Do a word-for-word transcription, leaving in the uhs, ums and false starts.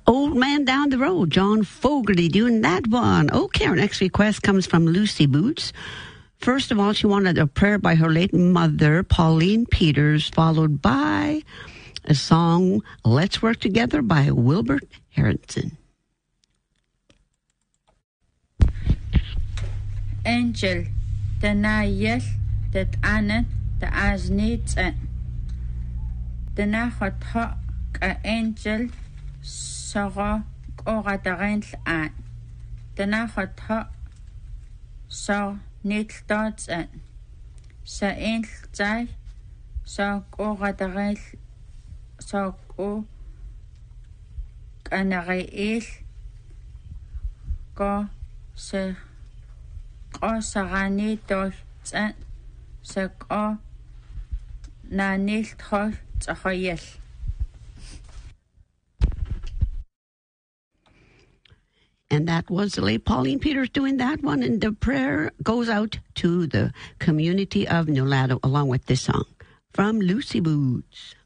Old Man Down the Road, John Fogerty doing that one. Okay, our next request comes from Lucy Boots. First of all, she wanted a prayer by her late mother, Pauline Peters, followed by a song, Let's Work Together by Wilbert Harrison. Angel, the Nayel, that Annan, the Asnits, and the Nahot Hawk, Angel, Sora, Ora the Rent, and the Nahot Hawk, so Nit Dots, and Sa Angel Zai, so Ora the Rent, so Go Canary Go, Se. O sarani doch tsan sak o na nicht ho tsahoyel. And that was the late Pauline Peters doing that one. And the prayer goes out to the community of Nulato along with this song from Lucy Boots.